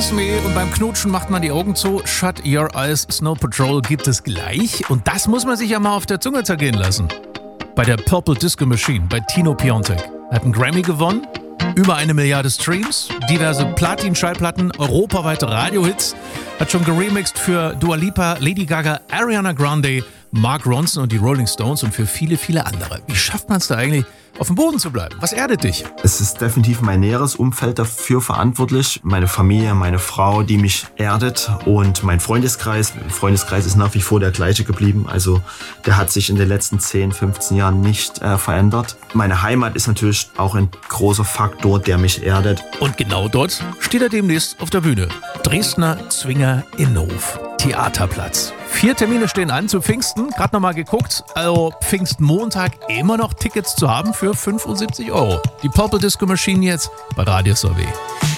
Kiss Me und beim Knutschen macht man die Augen zu. Shut Your Eyes, Snow Patrol gibt es gleich. Und das muss man sich ja mal auf der Zunge zergehen lassen. Bei der Purple Disco Machine, bei Tino Piontek. Er hat einen Grammy gewonnen, über 1 Milliarde Streams, diverse Platin-Schallplatten, europaweite Radiohits, hat schon geremixed für Dua Lipa, Lady Gaga, Ariana Grande, Mark Ronson und die Rolling Stones und für viele, viele andere. Wie schafft man es da eigentlich, auf dem Boden zu bleiben? Was erdet dich? Es ist definitiv mein näheres Umfeld dafür verantwortlich. Meine Familie, meine Frau, die mich erdet, und mein Freundeskreis. Mein Freundeskreis ist nach wie vor der gleiche geblieben. Also der hat sich in den letzten 10, 15 Jahren nicht verändert. Meine Heimat ist natürlich auch ein großer Faktor, der mich erdet. Und genau dort steht er demnächst auf der Bühne. Dresdner Zwinger Innenhof, Theaterplatz. 4 Termine stehen an zu Pfingsten. Gerade nochmal geguckt. Also Pfingstmontag immer noch Tickets zu haben für 75 €. Die Purple Disco Machine jetzt bei Radio Sorbet.